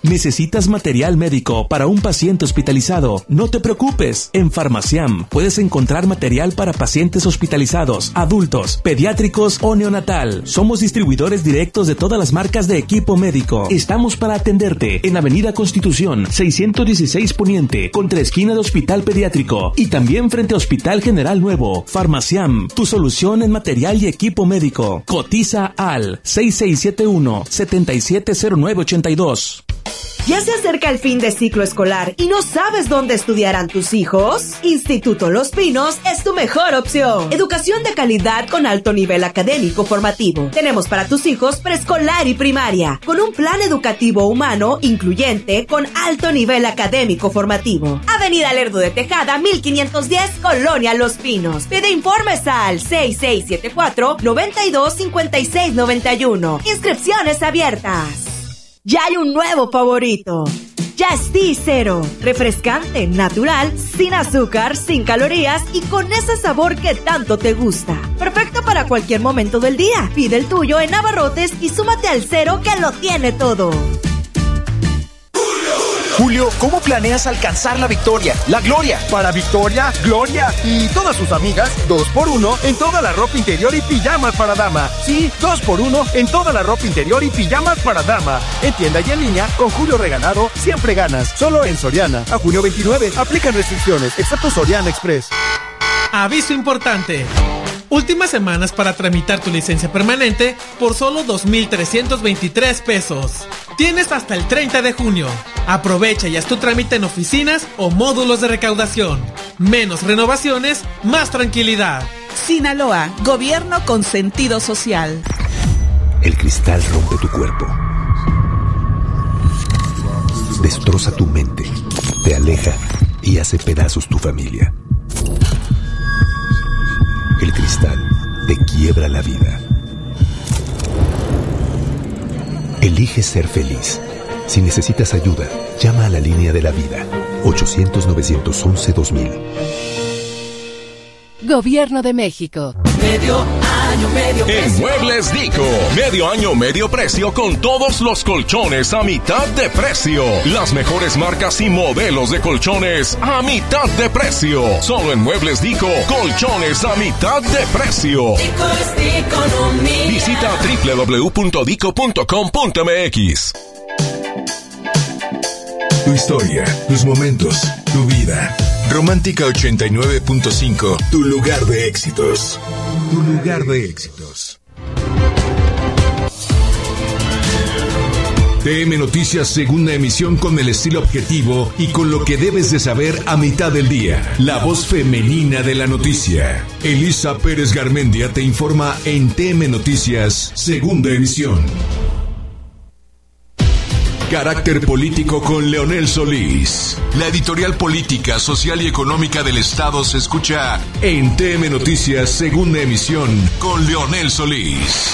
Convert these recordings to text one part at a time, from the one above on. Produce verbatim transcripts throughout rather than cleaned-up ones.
¿Necesitas material médico para un paciente hospitalizado? No te preocupes. En Farmaciam puedes encontrar material para pacientes hospitalizados, adultos, pediátricos o neonatal. Somos distribuidores directos de todas las marcas de equipo médico. Estamos para atenderte en Avenida Constitución seiscientos dieciséis Poniente, contra esquina de Hospital Pediátrico, y también frente a Hospital General Nuevo. Farmaciam, tu solución en material y equipo médico. Cotiza al seis seis siete uno, siete siete cero nueve ocho dos. ¿Ya se acerca el fin de ciclo escolar y no sabes dónde estudiarán tus hijos? Instituto Los Pinos es tu mejor opción. Educación de calidad con alto nivel académico formativo. Tenemos para tus hijos preescolar y primaria, con un plan educativo humano incluyente con alto nivel académico formativo. Avenida Lerdo de Tejada, mil quinientos diez, Colonia Los Pinos. Pide informes al seis seis siete cuatro, nueve dos, cinco seis nueve uno. Inscripciones abiertas. Ya hay un nuevo favorito. Just Cero. Refrescante, natural, sin azúcar, sin calorías y con ese sabor que tanto te gusta. Perfecto para cualquier momento del día. Pide el tuyo en Abarrotes y súmate al Cero que lo tiene todo. Julio, ¿cómo planeas alcanzar la victoria, la gloria? Para Victoria, Gloria y todas sus amigas, dos por uno en toda la ropa interior y pijamas para dama. Sí, dos por uno en toda la ropa interior y pijamas para dama. En tienda y en línea, con Julio Regalado, siempre ganas. Solo en Soriana. A junio veintinueve, aplican restricciones, excepto Soriana Express. Aviso importante. Últimas semanas para tramitar tu licencia permanente por solo dos mil trescientos veintitrés pesos. Tienes hasta el treinta de junio. Aprovecha y haz tu trámite en oficinas o módulos de recaudación. Menos renovaciones, más tranquilidad. Sinaloa, gobierno con sentido social. El cristal rompe tu cuerpo. Destroza tu mente. Te aleja y hace pedazos tu familia. El cristal te quiebra la vida. Elige ser feliz. Si necesitas ayuda, llama a la línea de la vida. ochocientos, novecientos once, dos mil. Gobierno de México. Medio año, medio precio. En Muebles Dico, medio año, medio precio con todos los colchones a mitad de precio. Las mejores marcas y modelos de colchones a mitad de precio. Solo en Muebles Dico, colchones a mitad de precio. Dico es economía. Visita doble u doble u doble u punto dico punto com punto m x. Tu historia, tus momentos, tu vida. Romántica ochenta y nueve punto cinco, tu lugar de éxitos. Tu lugar de éxitos. T M Noticias, segunda emisión con el estilo objetivo y con lo que debes de saber a mitad del día. La voz femenina de la noticia. Elisa Pérez Garmendia te informa en T M Noticias, segunda emisión. Carácter político con Leonel Solís. La editorial política, social y económica del Estado se escucha en T M Noticias, segunda emisión, con Leonel Solís.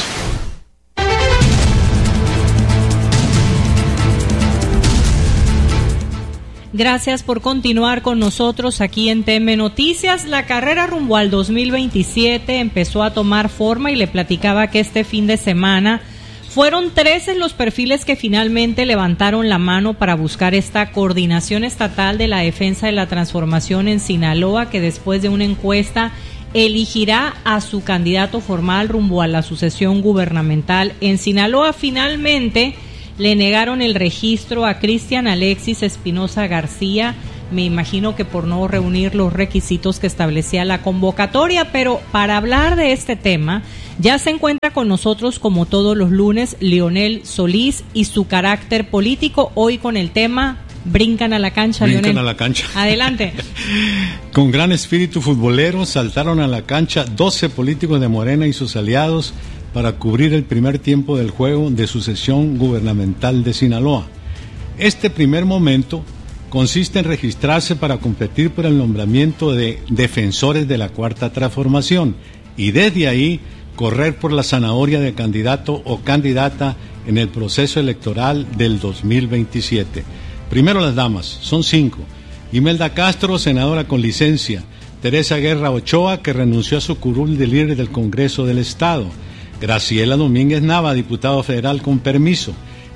Gracias por continuar con nosotros aquí en T M Noticias. La carrera rumbo al dos mil veintisiete empezó a tomar forma y le platicaba que este fin de semana fueron trece los perfiles que finalmente levantaron la mano para buscar esta coordinación estatal de la defensa de la transformación en Sinaloa, que después de una encuesta elegirá a su candidato formal rumbo a la sucesión gubernamental en Sinaloa. Finalmente le negaron el registro a Cristian Alexis Espinosa García, me imagino que por no reunir los requisitos que establecía la convocatoria, pero para hablar de este tema ya se encuentra con nosotros, como todos los lunes, Leonel Solís y su carácter político, hoy con el tema Brincan a la cancha, Brincan Leonel. a la cancha. Adelante. Con gran espíritu futbolero saltaron a la cancha doce políticos de Morena y sus aliados para cubrir el primer tiempo del juego de sucesión gubernamental de Sinaloa. Este primer momento consiste en registrarse para competir por el nombramiento de defensores de la Cuarta Transformación y desde ahí correr por la zanahoria de candidato o candidata en el proceso electoral del dos mil veintisiete. Primero las damas, son cinco. Imelda Castro, senadora con licencia. Teresa Guerra Ochoa, que renunció a su curul de líder del Congreso del Estado. Graciela Domínguez Nava, diputado federal con permiso.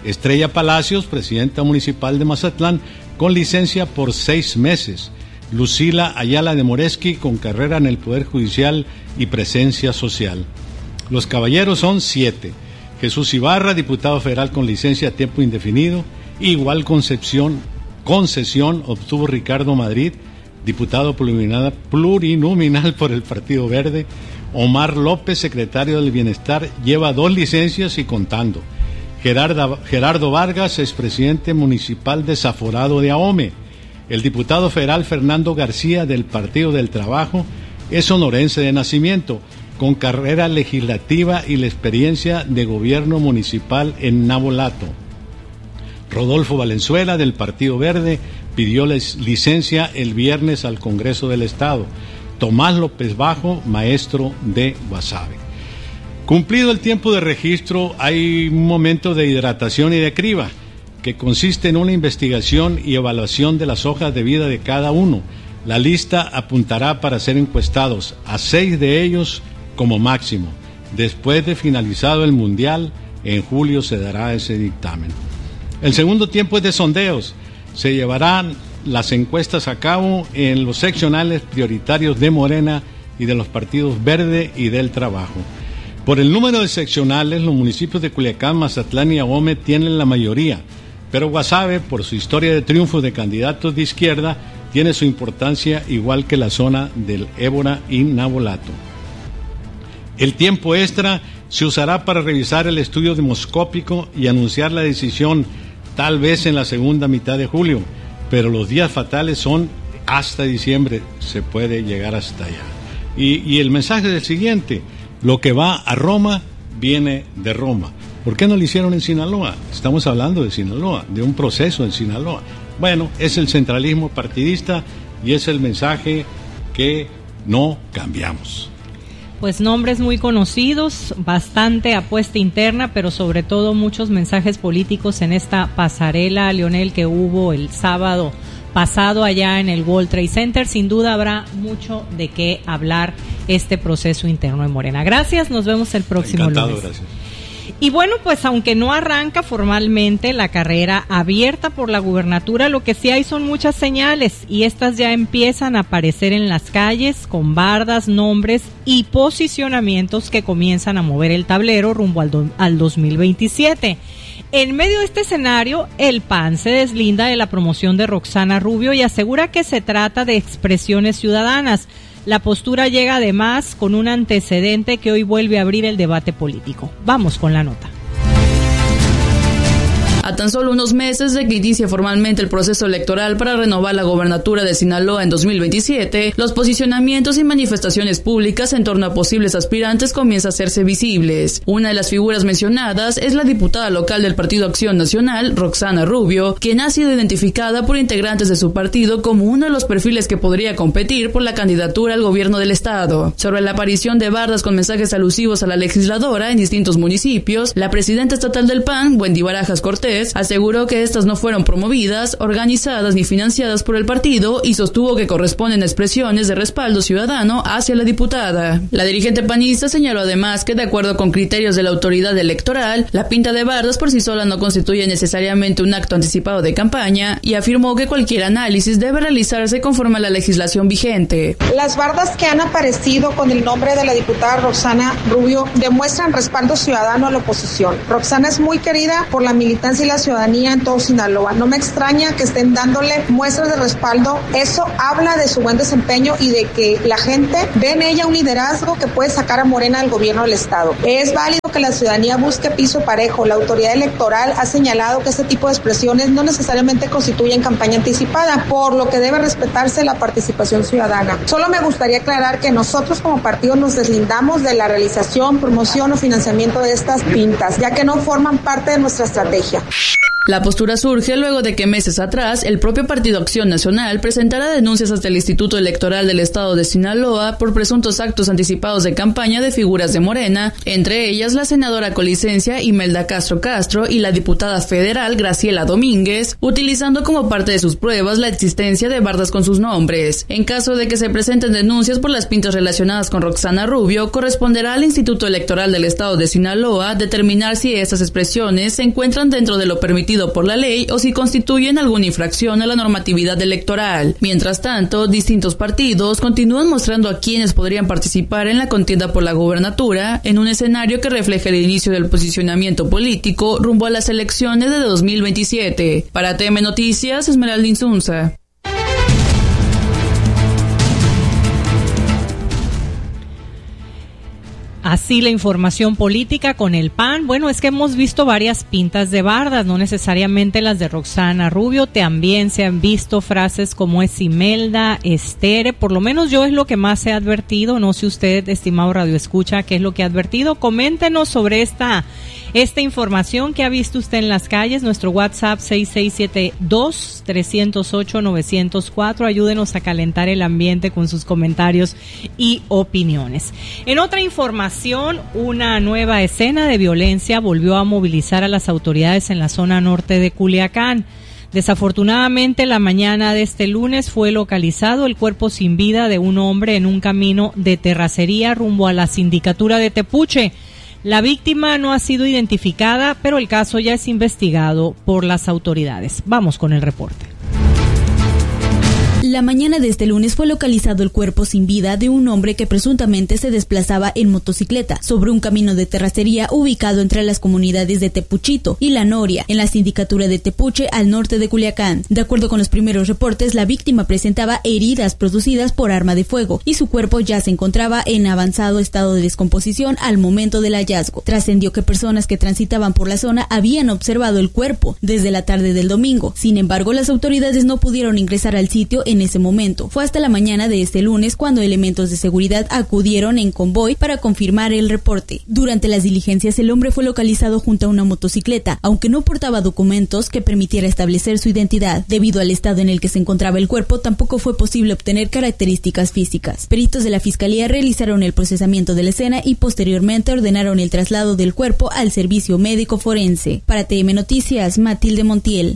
Estrella Palacios, presidenta municipal de Mazatlán, con licencia por seis meses. Lucila Ayala de Moreski, con carrera en el Poder Judicial y presencia social. Los caballeros son siete. Jesús Ibarra, diputado federal con licencia a tiempo indefinido. Igual concepción, concesión obtuvo Ricardo Madrid, diputado plurinominal, plurinominal por el Partido Verde. Omar López, secretario del Bienestar, lleva dos licencias y contando. Gerardo, Gerardo Vargas, expresidente municipal desaforado de Ahome. El diputado federal Fernando García, del Partido del Trabajo, es sonorense de nacimiento, con carrera legislativa y la experiencia de gobierno municipal en Navolato. Rodolfo Valenzuela, del Partido Verde, pidió licencia el viernes al Congreso del Estado. Tomás López Bajo, maestro de Guasave. Cumplido el tiempo de registro, hay un momento de hidratación y de criba, que consiste en una investigación y evaluación de las hojas de vida de cada uno. La lista apuntará para ser encuestados a seis de ellos como máximo. Después de finalizado el Mundial, en julio se dará ese dictamen. El segundo tiempo es de sondeos. Se llevarán las encuestas a cabo en los seccionales prioritarios de Morena y de los partidos Verde y del Trabajo. Por el número de seccionales, los municipios de Culiacán, Mazatlán y Ahome tienen la mayoría, pero Guasave, por su historia de triunfo de candidatos de izquierda, tiene su importancia igual que la zona del Ébora y Navolato. El tiempo extra se usará para revisar el estudio demoscópico y anunciar la decisión tal vez en la segunda mitad de julio, pero los días fatales son hasta diciembre, se puede llegar hasta allá. Y, y el mensaje es el siguiente: lo que va a Roma viene de Roma. ¿Por qué no lo hicieron en Sinaloa? Estamos hablando de Sinaloa, de un proceso en Sinaloa. Bueno, es el centralismo partidista y es el mensaje que no cambiamos. Pues nombres muy conocidos, bastante apuesta interna, pero sobre todo muchos mensajes políticos en esta pasarela, Leonel, que hubo el sábado pasado allá en el World Trade Center. Sin duda habrá mucho de qué hablar este proceso interno en Morena. Gracias, nos vemos el próximo Encantado, lunes. Gracias. Y bueno, pues aunque no arranca formalmente la carrera abierta por la gubernatura, lo que sí hay son muchas señales y estas ya empiezan a aparecer en las calles con bardas, nombres y posicionamientos que comienzan a mover el tablero rumbo al, do, al dos mil veintisiete. En medio de este escenario, el P A N se deslinda de la promoción de Roxana Rubio y asegura que se trata de expresiones ciudadanas. La postura llega además con un antecedente que hoy vuelve a abrir el debate político. Vamos con la nota. A tan solo unos meses de que inicie formalmente el proceso electoral para renovar la gobernatura de Sinaloa en dos mil veintisiete, los posicionamientos y manifestaciones públicas en torno a posibles aspirantes comienzan a hacerse visibles. Una de las figuras mencionadas es la diputada local del Partido Acción Nacional, Roxana Rubio, quien ha sido identificada por integrantes de su partido como uno de los perfiles que podría competir por la candidatura al gobierno del estado. Sobre la aparición de bardas con mensajes alusivos a la legisladora en distintos municipios, la presidenta estatal del P A N, Wendy Barajas Cortés, aseguró que estas no fueron promovidas, organizadas ni financiadas por el partido y sostuvo que corresponden a expresiones de respaldo ciudadano hacia la diputada. La dirigente panista señaló además que de acuerdo con criterios de la autoridad electoral, la pinta de bardas por sí sola no constituye necesariamente un acto anticipado de campaña y afirmó que cualquier análisis debe realizarse conforme a la legislación vigente. Las bardas que han aparecido con el nombre de la diputada Roxana Rubio demuestran respaldo ciudadano a la oposición. Roxana es muy querida por la militancia y la ciudadanía en todo Sinaloa. No me extraña que estén dándole muestras de respaldo. Eso habla de su buen desempeño y de que la gente ve en ella un liderazgo que puede sacar a Morena del gobierno del estado. Es válido que la ciudadanía busque piso parejo. La autoridad electoral ha señalado que este tipo de expresiones no necesariamente constituyen campaña anticipada, por lo que debe respetarse la participación ciudadana. Solo me gustaría aclarar que nosotros como partido nos deslindamos de la realización, promoción o financiamiento de estas pintas, ya que no forman parte de nuestra estrategia. La postura surge luego de que meses atrás el propio Partido Acción Nacional presentara denuncias ante el Instituto Electoral del Estado de Sinaloa por presuntos actos anticipados de campaña de figuras de Morena, entre ellas la senadora con licencia Imelda Castro Castro y la diputada federal Graciela Domínguez, utilizando como parte de sus pruebas la existencia de bardas con sus nombres. En caso de que se presenten denuncias por las pintas relacionadas con Roxana Rubio, corresponderá al Instituto Electoral del Estado de Sinaloa determinar si estas expresiones se encuentran dentro de lo permitido por la ley o si constituyen alguna infracción a la normatividad electoral. Mientras tanto, distintos partidos continúan mostrando a quienes podrían participar en la contienda por la gobernatura en un escenario que refleja el inicio del posicionamiento político rumbo a las elecciones de dos mil veintisiete. Para T M Noticias, Esmeralda Insunza. Así la información política con el P A N. Bueno, es que hemos visto varias pintas de bardas, no necesariamente las de Roxana Rubio. También se han visto frases como es Imelda, Estere. Por lo menos yo es lo que más he advertido. No sé usted, estimado Radio Escucha, qué es lo que ha advertido. Coméntenos sobre esta, esta información que ha visto usted en las calles. Nuestro WhatsApp seis seis siete dos, tres cero ocho, nueve cero cuatro. Ayúdenos a calentar el ambiente con sus comentarios y opiniones. En otra información, una nueva escena de violencia volvió a movilizar a las autoridades en la zona norte de Culiacán. Desafortunadamente, la mañana de este lunes fue localizado el cuerpo sin vida de un hombre en un camino de terracería rumbo a la sindicatura de Tepuche. La víctima no ha sido identificada, pero el caso ya es investigado por las autoridades. Vamos con el reporte. La mañana de este lunes fue localizado el cuerpo sin vida de un hombre que presuntamente se desplazaba en motocicleta sobre un camino de terracería ubicado entre las comunidades de Tepuchito y La Noria, en la sindicatura de Tepuche, al norte de Culiacán. De acuerdo con los primeros reportes, la víctima presentaba heridas producidas por arma de fuego y su cuerpo ya se encontraba en avanzado estado de descomposición al momento del hallazgo. Trascendió que personas que transitaban por la zona habían observado el cuerpo desde la tarde del domingo. Sin embargo, las autoridades no pudieron ingresar al sitio en ese momento. Fue hasta la mañana de este lunes cuando elementos de seguridad acudieron en convoy para confirmar el reporte. Durante las diligencias, el hombre fue localizado junto a una motocicleta, aunque no portaba documentos que permitiera establecer su identidad. Debido al estado en el que se encontraba el cuerpo, tampoco fue posible obtener características físicas. Peritos de la Fiscalía realizaron el procesamiento de la escena y posteriormente ordenaron el traslado del cuerpo al servicio médico forense. Para T M Noticias, Matilde Montiel.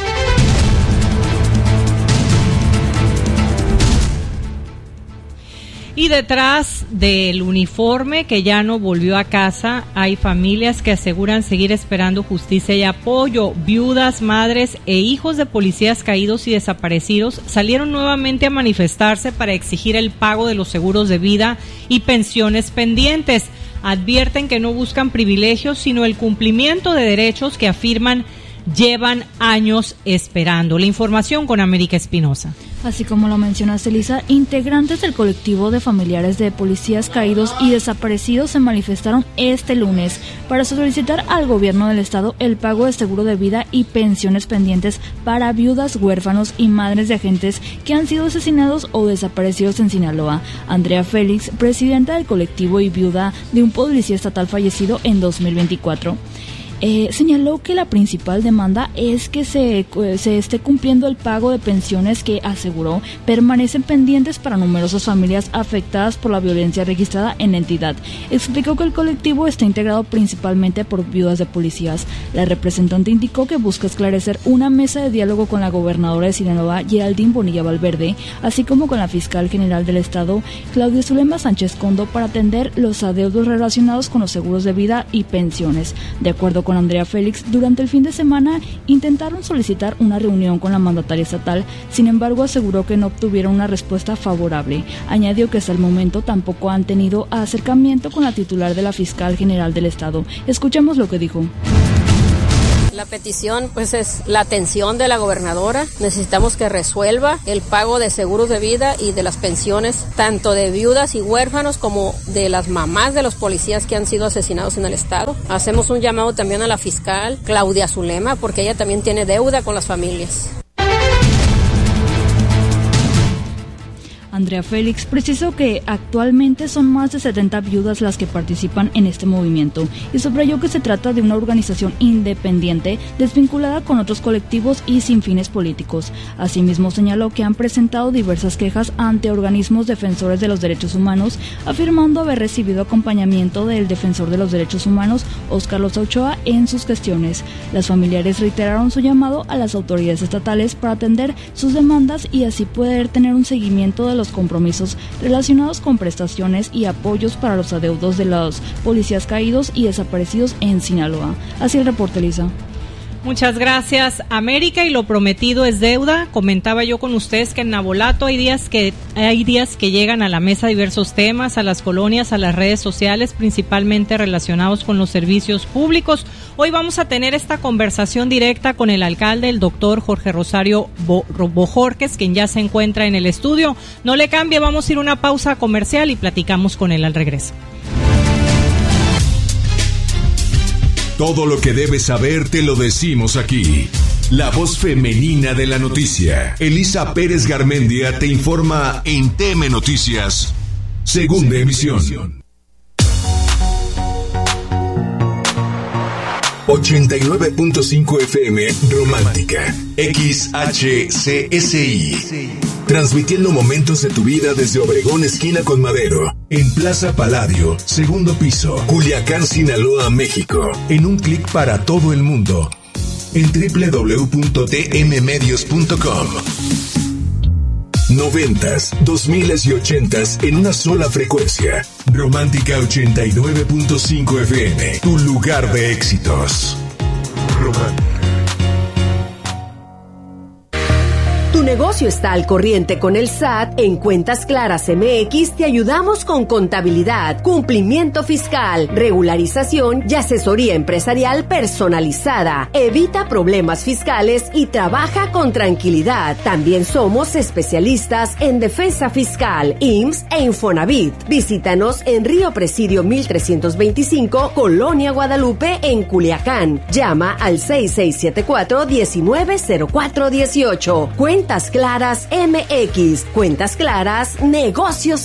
Y detrás del uniforme que ya no volvió a casa, hay familias que aseguran seguir esperando justicia y apoyo. Viudas, madres e hijos de policías caídos y desaparecidos salieron nuevamente a manifestarse para exigir el pago de los seguros de vida y pensiones pendientes. Advierten que no buscan privilegios, sino el cumplimiento de derechos que afirman llevan años esperando. La información con América Espinosa. Así como lo mencionaste, Elisa, integrantes del colectivo de familiares de policías caídos y desaparecidos se manifestaron este lunes para solicitar al gobierno del estado el pago de seguro de vida y pensiones pendientes para viudas, huérfanos y madres de agentes que han sido asesinados o desaparecidos en Sinaloa. Andrea Félix, presidenta del colectivo y viuda de un policía estatal fallecido en dos mil veinticuatro, Eh, señaló que la principal demanda es que se, se esté cumpliendo el pago de pensiones que, aseguró, permanecen pendientes para numerosas familias afectadas por la violencia registrada en la entidad. Explicó que el colectivo está integrado principalmente por viudas de policías. La representante indicó que busca esclarecer una mesa de diálogo con la gobernadora de Sinaloa, Geraldine Bonilla Valverde, así como con la fiscal general del estado, Claudia Zulema Sánchez Condo, para atender los adeudos relacionados con los seguros de vida y pensiones. De acuerdo con Andrea Félix, durante el fin de semana intentaron solicitar una reunión con la mandataria estatal, sin embargo aseguró que no obtuvieron una respuesta favorable. Añadió que hasta el momento tampoco han tenido acercamiento con la titular de la fiscal general del estado. Escuchemos lo que dijo. La petición pues es la atención de la gobernadora. Necesitamos que resuelva el pago de seguros de vida y de las pensiones tanto de viudas y huérfanos como de las mamás de los policías que han sido asesinados en el estado. Hacemos un llamado también a la fiscal Claudia Zulema porque ella también tiene deuda con las familias. Andrea Félix precisó que actualmente son más de setenta viudas las que participan en este movimiento y subrayó que se trata de una organización independiente, desvinculada con otros colectivos y sin fines políticos. Asimismo señaló que han presentado diversas quejas ante organismos defensores de los derechos humanos, afirmando haber recibido acompañamiento del defensor de los derechos humanos, Óscar Loza Ochoa, en sus gestiones. Las familiares reiteraron su llamado a las autoridades estatales para atender sus demandas y así poder tener un seguimiento de los compromisos relacionados con prestaciones y apoyos para los adeudos de los policías caídos y desaparecidos en Sinaloa. Así el reporte, Lisa. Muchas gracias, América, y lo prometido es deuda. Comentaba yo con ustedes que en Navolato hay días que hay días que llegan a la mesa diversos temas, a las colonias, a las redes sociales, principalmente relacionados con los servicios públicos. Hoy vamos a tener esta conversación directa con el alcalde, el doctor Jorge Rosario Bojorquez, quien ya se encuentra en el estudio. No le cambie, vamos a ir a una pausa comercial y platicamos con él al regreso. Todo lo que debes saber te lo decimos aquí. La voz femenina de la noticia. Elisa Pérez Garmendia te informa en T M Noticias, segunda emisión. ochenta y nueve punto cinco F M Romántica, X H C S I. Transmitiendo momentos de tu vida desde Obregón, esquina con Madero, en Plaza Palladio, segundo piso, Culiacán, Sinaloa, México. En un clic para todo el mundo, en doble u doble u doble u punto t m medios punto com. Noventas, dos miles y ochentas en una sola frecuencia. Romántica ochenta y nueve punto cinco F M, tu lugar de éxitos. Romántica. Tu negocio está al corriente con el S A T. En Cuentas Claras M X te ayudamos con contabilidad, cumplimiento fiscal, regularización y asesoría empresarial personalizada. Evita problemas fiscales y trabaja con tranquilidad. También somos especialistas en defensa fiscal, I M S S e Infonavit. Visítanos en Río Presidio mil trescientos veinticinco, Colonia Guadalupe, en Culiacán. Llama al seis seis siete cuatro, diecinueve cero cuatro dieciocho. Cuentas Claras M X. Cuentas Claras, negocios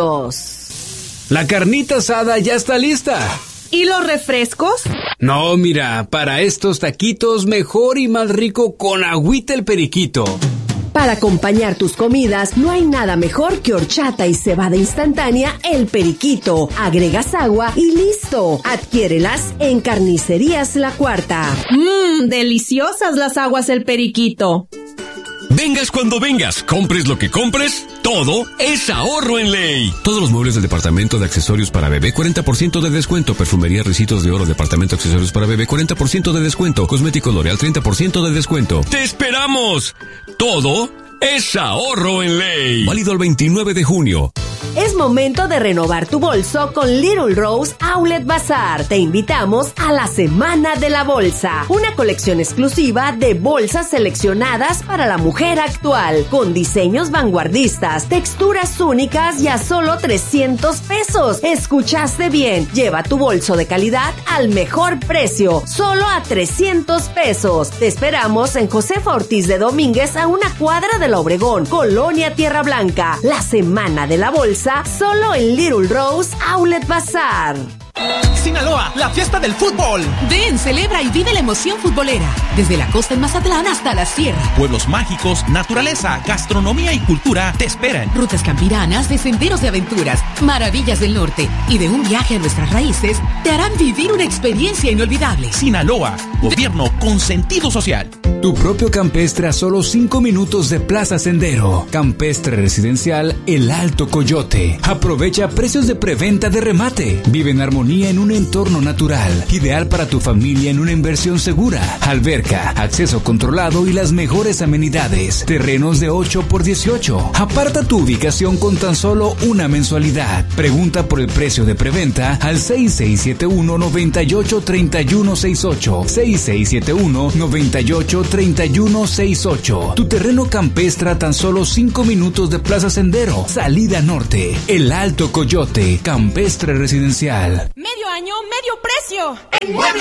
seguros. La carnita asada ya está lista. ¿Y los refrescos? No, mira, para estos taquitos mejor y más rico con agüita el periquito. Para acompañar tus comidas, no hay nada mejor que horchata y cebada instantánea El Periquito. Agregas agua y listo. Adquiérelas en Carnicerías La Cuarta. Mmm, deliciosas las aguas El Periquito. Vengas cuando vengas, compres lo que compres, todo es ahorro en Ley. Todos los muebles del departamento de accesorios para bebé, cuarenta por ciento de descuento. Perfumería Ricitos de Oro, departamento de accesorios para bebé, cuarenta por ciento de descuento. Cosméticos L'Oreal, treinta por ciento de descuento. ¡Te esperamos! Todo es ahorro en Ley. Válido el veintinueve de junio. Es momento de renovar tu bolso con Little Rose Outlet Bazaar. Te invitamos a la Semana de la Bolsa, una colección exclusiva de bolsas seleccionadas para la mujer actual, con diseños vanguardistas, texturas únicas y a solo trescientos pesos. ¿Escuchaste bien? Lleva tu bolso de calidad al mejor precio, solo a trescientos pesos. Te esperamos en Josefa Ortiz de Domínguez, a una cuadra de la Obregón, Colonia Tierra Blanca. La Semana de la Bolsa solo en Little Rose Outlet Bazaar. Sinaloa, la fiesta del fútbol. Ven, celebra y vive la emoción futbolera. Desde la costa en Mazatlán hasta la sierra. Pueblos mágicos, naturaleza, gastronomía y cultura te esperan. Rutas campiranas, de senderos de aventuras, maravillas del norte y de un viaje a nuestras raíces te harán vivir una experiencia inolvidable. Sinaloa, gobierno con sentido social. Tu propio campestre a solo cinco minutos de Plaza Sendero. Campestre residencial El Alto Coyote. Aprovecha precios de preventa de remate. Vive en armonía en un entorno natural. Ideal para tu familia en una inversión segura. Alberca, acceso controlado y las mejores amenidades. Terrenos de ocho por dieciocho. Aparta tu ubicación con tan solo una mensualidad. Pregunta por el precio de preventa al seis seis siete uno, nueve ocho, tres uno seis ocho. seis seis siete uno, nueve ocho, tres uno seis ocho. Tu terreno campestre a tan solo cinco minutos de Plaza Sendero. Salida Norte. El Alto Coyote. Campestre residencial. Medio año, medio precio. En Mueble